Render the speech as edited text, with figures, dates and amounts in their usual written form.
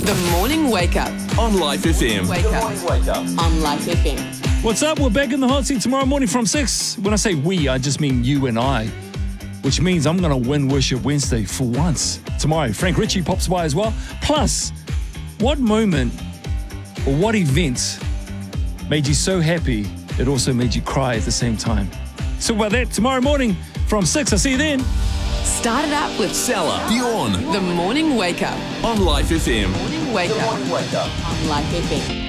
The Morning Wake Up. On Life FM. Wake up. On Life FM. What's up? We're back in the hot seat tomorrow morning from 6. When I say we, I just mean you and I, which means I'm going to win Worship Wednesday for once. Tomorrow, Frank Ritchie pops by as well. Plus, what moment or what event made you so happy it also made you cry at the same time? So about that tomorrow morning from 6. I'll see you then. Start it up with Salah, Dion. The Morning Wake Up. On Life FM. Morning Wake Up. On Life FM.